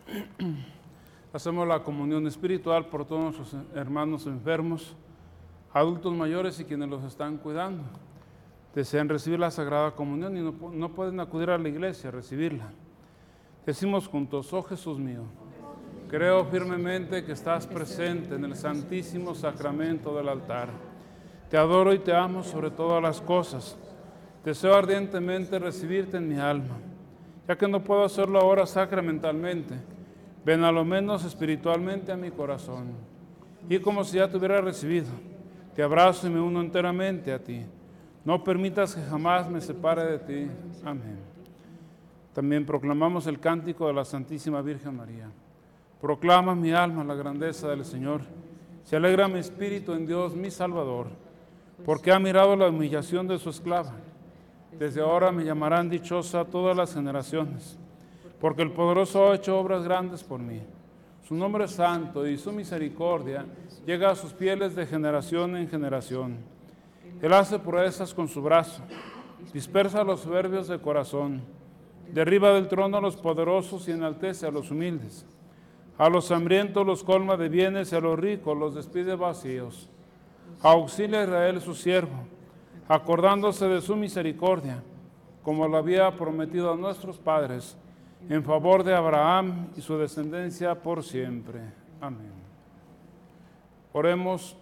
Hacemos la comunión espiritual por todos nuestros hermanos enfermos, adultos mayores y quienes los están cuidando. Desean recibir la Sagrada Comunión y no pueden acudir a la iglesia a recibirla. Decimos juntos: oh Jesús mío, creo firmemente que estás presente en el Santísimo Sacramento del altar. Te adoro y te amo sobre todas las cosas. Deseo ardientemente recibirte en mi alma. Ya que no puedo hacerlo ahora sacramentalmente, ven a lo menos espiritualmente a mi corazón. Y como si ya te hubiera recibido, te abrazo y me uno enteramente a ti. No permitas que jamás me separe de ti. Amén. También proclamamos el cántico de la Santísima Virgen María. Proclama mi alma la grandeza del Señor. Se alegra mi espíritu en Dios mi Salvador, porque ha mirado la humillación de su esclava. Desde ahora me llamarán dichosa todas las generaciones, porque el Poderoso ha hecho obras grandes por mí. Su nombre es santo y su misericordia llega a sus fieles de generación en generación. Él hace proezas con su brazo, dispersa a los soberbios de corazón, derriba del trono a los poderosos y enaltece a los humildes. A los hambrientos los colma de bienes y a los ricos los despide vacíos. Auxilia a Israel su siervo, acordándose de su misericordia, como lo había prometido a nuestros padres, en favor de Abraham y su descendencia por siempre. Amén. Oremos.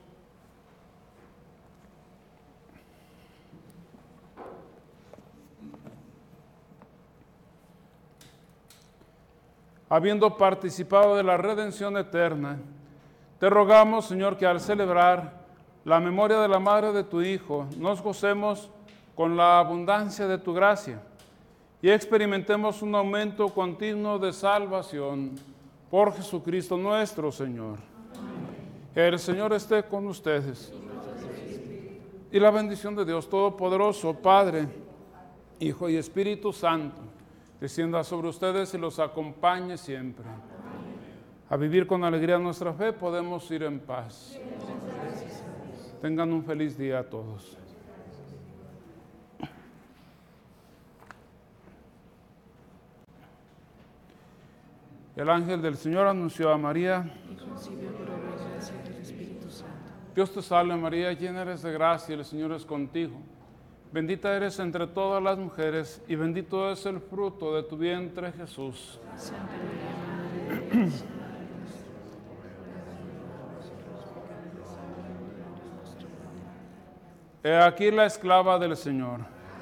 Habiendo participado de la redención eterna, te rogamos, Señor, que al celebrar la memoria de la madre de tu Hijo, nos gocemos con la abundancia de tu gracia y experimentemos un aumento continuo de salvación por Jesucristo nuestro Señor. El Señor esté con ustedes. Y la bendición de Dios Todopoderoso, Padre, Hijo y Espíritu Santo, descienda sobre ustedes y los acompañe siempre. A vivir con alegría nuestra fe, podemos ir en paz. Tengan un feliz día a todos. El ángel del Señor anunció a María: Dios te salve María, llena eres de gracia, el Señor es contigo. Bendita eres entre todas las mujeres y bendito es el fruto de tu vientre, Jesús. He aquí la esclava del Señor.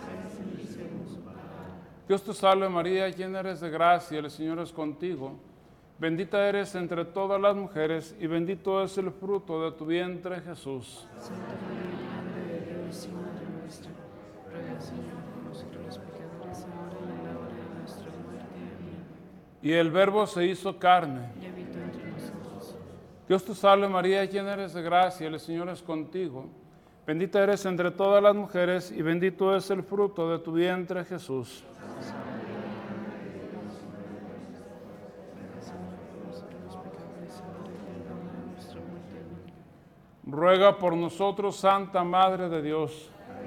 Dios te salve María, llena eres de gracia, el Señor es contigo. Bendita eres entre todas las mujeres y bendito es el fruto de tu vientre, Jesús. Santa María, Madre de Dios y Madre nuestra, ruega, Señor, por nosotros los pecadores, ahora y en la hora de nuestra muerte. Amén. Y el Verbo se hizo carne. Y habitó entre nosotros. Dios te salve María, llena eres de gracia, el Señor es contigo. Bendita eres entre todas las mujeres y bendito es el fruto de tu vientre, Jesús. Ruega por nosotros, Santa Madre de Dios.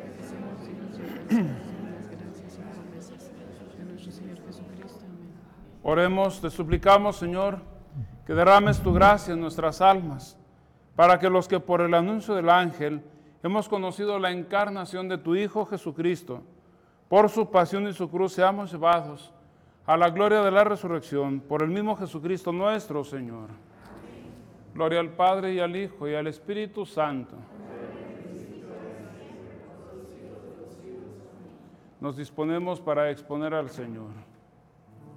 Oremos, te suplicamos, Señor, que derrames tu gracia en nuestras almas, para que los que por el anuncio del ángel hemos conocido la encarnación de tu Hijo Jesucristo, por su pasión y su cruz seamos llevados a la gloria de la resurrección, por el mismo Jesucristo nuestro Señor. Gloria al Padre y al Hijo y al Espíritu Santo. Nos disponemos para exponer al Señor.